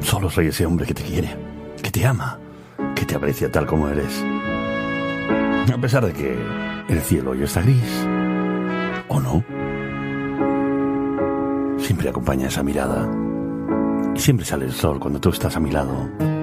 Solo soy ese hombre que te quiere, que te ama, que te aprecia tal como eres. A pesar de que el cielo hoy está gris, o no, siempre acompaña esa mirada. Y siempre sale el sol cuando tú estás a mi lado.